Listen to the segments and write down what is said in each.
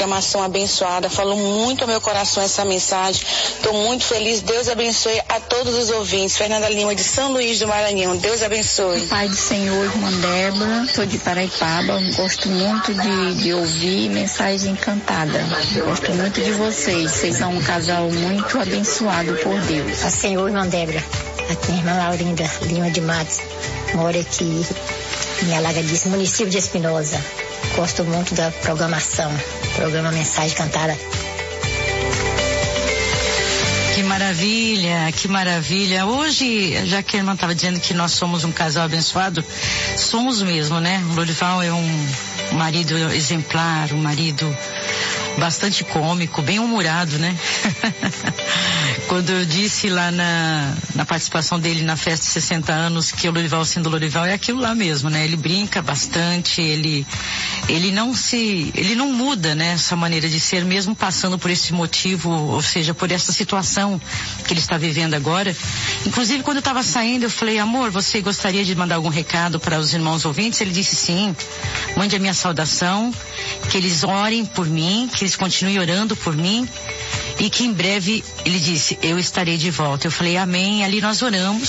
programação abençoada, falou muito ao meu coração essa mensagem. Estou muito feliz. Deus abençoe a todos os ouvintes. Fernanda Lima, de São Luís do Maranhão. Deus abençoe. Pai do Senhor, irmã Débora, sou de Paraipaba. Gosto muito de ouvir mensagem cantada. Gosto muito de vocês. Vocês são um casal muito abençoado por Deus. A Senhor, irmã Débora. Aqui, irmã Laurinda Lima de Matos. Moro aqui em Alagadice, município de Espinosa. Gosto muito da programação. Programa Mensagem Cantada. Que maravilha, que maravilha. Hoje, já que a irmã estava dizendo que nós somos um casal abençoado, somos mesmo, né? O Lorival é um marido exemplar, um marido bastante cômico, bem humorado, né? Quando eu disse lá na participação dele na festa de 60 anos que o Lorival sendo Lorival é aquilo lá mesmo, né? Ele brinca bastante, ele não muda, né? Essa maneira de ser, mesmo passando por esse motivo, ou seja, por essa situação que ele está vivendo agora. Inclusive, quando eu estava saindo, eu falei, amor, você gostaria de mandar algum recado para os irmãos ouvintes? Ele disse sim, mande a minha saudação, que eles orem por mim, que eles continuem orando por mim, e que em breve, ele disse, eu estarei de volta. Eu falei, amém. Ali nós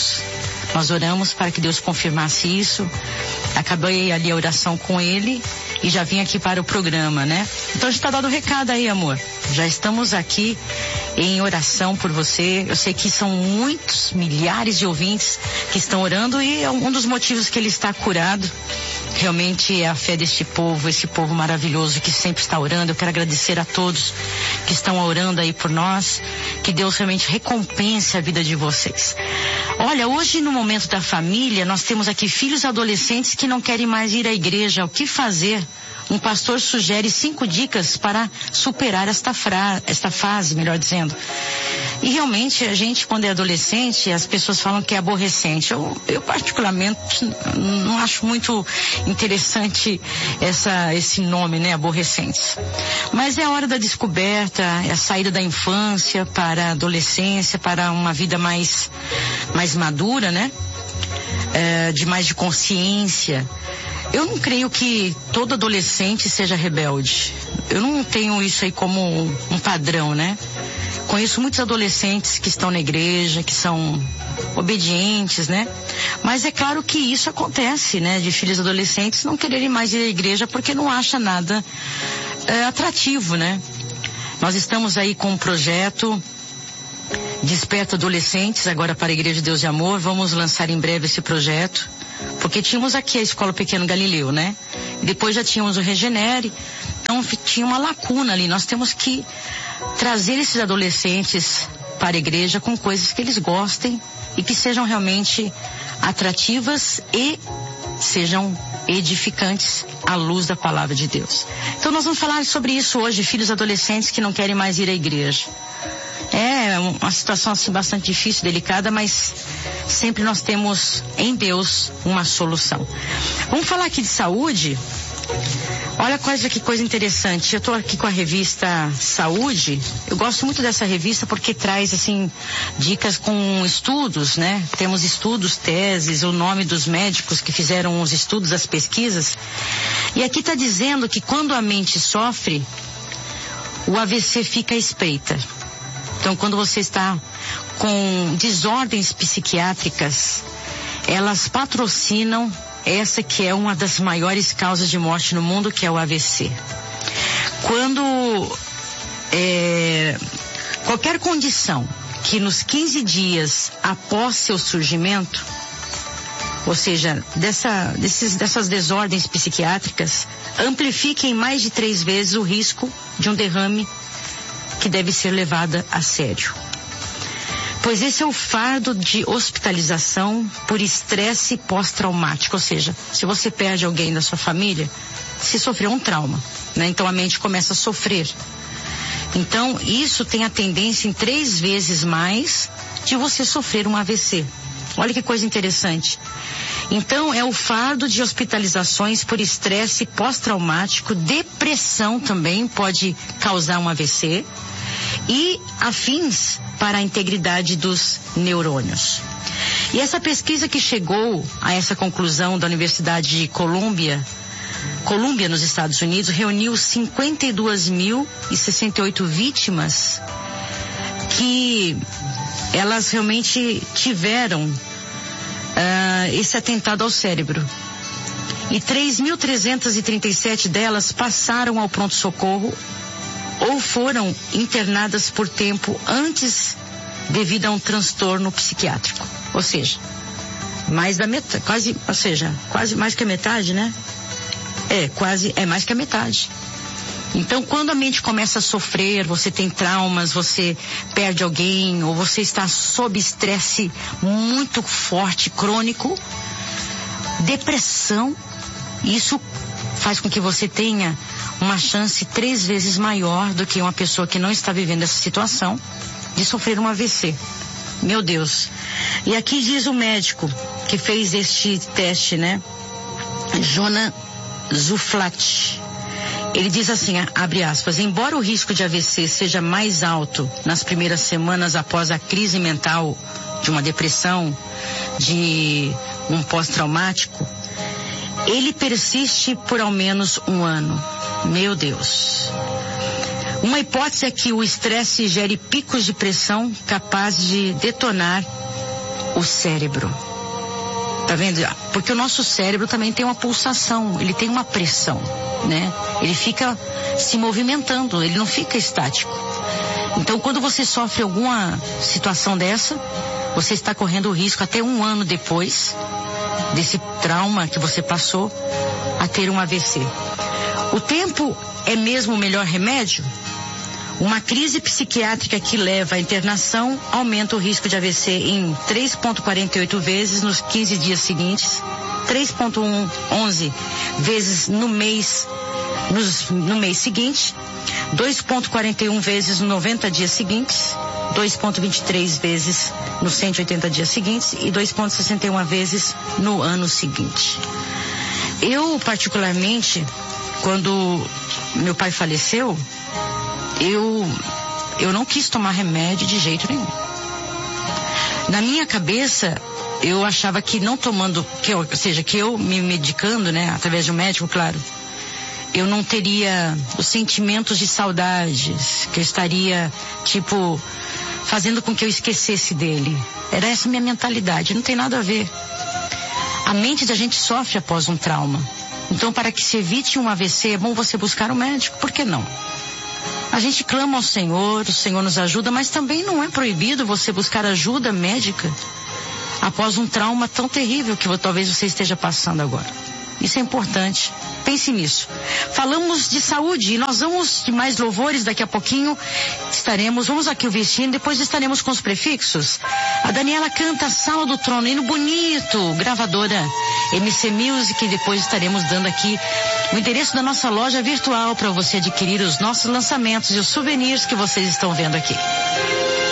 oramos para que Deus confirmasse isso. Acabei ali a oração com ele e já vim aqui para o programa, né? Então a gente está dando recado aí, amor. Já estamos aqui em oração por você. Eu sei que são muitos, milhares de ouvintes que estão orando e é um dos motivos que ele está curado. Realmente é a fé deste povo, esse povo maravilhoso que sempre está orando. Eu quero agradecer a todos que estão orando aí por nós. Que Deus realmente recompense a vida de vocês. Olha, hoje no momento da família, nós temos aqui filhos adolescentes que não querem mais ir à igreja. O que fazer? Um pastor sugere 5 dicas para superar esta fase, melhor dizendo. E realmente, a gente, quando é adolescente, as pessoas falam que é aborrecente. Eu particularmente, não acho muito interessante esse nome, né, aborrecentes. Mas é a hora da descoberta, é a saída da infância para a adolescência, para uma vida mais madura, né? De consciência. Eu não creio que todo adolescente seja rebelde. Eu não tenho isso aí como um padrão, né? Conheço muitos adolescentes que estão na igreja, que são obedientes, né? Mas é claro que isso acontece, né? De filhos adolescentes não quererem mais ir à igreja porque não acha nada atrativo, né? Nós estamos aí com um projeto Desperta Adolescentes, agora para a Igreja de Deus e Amor. Vamos lançar em breve esse projeto. Porque tínhamos aqui a Escola Pequeno Galileu, né? E depois já tínhamos o Regenere. Então tinha uma lacuna ali. Nós temos que trazer esses adolescentes para a igreja com coisas que eles gostem e que sejam realmente atrativas e sejam edificantes à luz da palavra de Deus. Então nós vamos falar sobre isso hoje, filhos adolescentes que não querem mais ir à igreja. É uma situação assim bastante difícil, delicada, mas sempre nós temos em Deus uma solução. Vamos falar aqui de saúde. Olha que coisa interessante. Eu estou aqui com a revista Saúde. Eu gosto muito dessa revista porque traz assim dicas com estudos, né? Temos estudos, teses, o nome dos médicos que fizeram os estudos, as pesquisas. E aqui está dizendo que quando a mente sofre, o AVC fica à espreita. Então, quando você está com desordens psiquiátricas, elas patrocinam essa que é uma das maiores causas de morte no mundo, que é o AVC. Quando qualquer condição que nos 15 dias após seu surgimento, ou seja, dessas desordens psiquiátricas, amplifiquem mais de 3 vezes o risco de um derrame que deve ser levada a sério. Pois esse é o fardo de hospitalização por estresse pós-traumático, ou seja, se você perde alguém da sua família, se sofreu um trauma, né? Então a mente começa a sofrer. Então isso tem a tendência em 3 vezes mais de você sofrer um AVC. Olha que coisa interessante. Então é o fardo de hospitalizações por estresse pós-traumático, depressão também pode causar um AVC e afins para a integridade dos neurônios. E essa pesquisa que chegou a essa conclusão da Universidade de Colômbia, Colômbia, nos Estados Unidos, reuniu 52.068 vítimas que elas realmente tiveram esse atentado ao cérebro. E 3.337 delas passaram ao pronto-socorro ou foram internadas por tempo antes devido a um transtorno psiquiátrico. Ou seja, mais da metade, quase mais que a metade, né? É mais que a metade. Então, quando a mente começa a sofrer, você tem traumas, você perde alguém, ou você está sob estresse muito forte, crônico, depressão, isso faz com que você tenha uma chance 3 vezes maior do que uma pessoa que não está vivendo essa situação de sofrer um AVC. Meu Deus. E aqui diz o médico que fez este teste, né? Jonah Zuflat. Ele diz assim, abre aspas, embora o risco de AVC seja mais alto nas primeiras semanas após a crise mental de uma depressão, de um pós-traumático, ele persiste por ao menos 1 ano. Meu Deus. Uma hipótese é que o estresse gere picos de pressão capazes de detonar o cérebro. Tá vendo? Porque o nosso cérebro também tem uma pulsação, ele tem uma pressão, né? Ele fica se movimentando, ele não fica estático. Então, quando você sofre alguma situação dessa, você está correndo o risco até 1 ano depois desse trauma que você passou a ter um AVC. O tempo é mesmo o melhor remédio? Uma crise psiquiátrica que leva à internação aumenta o risco de AVC em 3,48 vezes nos 15 dias seguintes, 3,11 vezes no mês seguinte, 2,41 vezes nos 90 dias seguintes, 2,23 vezes nos 180 dias seguintes e 2,61 vezes no ano seguinte. Eu, particularmente, quando meu pai faleceu, eu não quis tomar remédio de jeito nenhum. Na minha cabeça, eu achava que não tomando, que eu me medicando, né, através de um médico, claro, eu não teria os sentimentos de saudades, que eu estaria, fazendo com que eu esquecesse dele. Era essa a minha mentalidade, não tem nada a ver. A mente da gente sofre após um trauma. Então, para que se evite um AVC, é bom você buscar um médico, por que não? A gente clama ao Senhor, o Senhor nos ajuda, mas também não é proibido você buscar ajuda médica após um trauma tão terrível que talvez você esteja passando agora. Isso é importante. Pense nisso. Falamos de saúde e nós vamos de mais louvores daqui a pouquinho. Vamos aqui o vestindo, depois estaremos com os prefixos. A Daniela canta Sala do Trono, hino bonito, gravadora MC Music, e depois estaremos dando aqui o endereço da nossa loja virtual para você adquirir os nossos lançamentos e os souvenirs que vocês estão vendo aqui.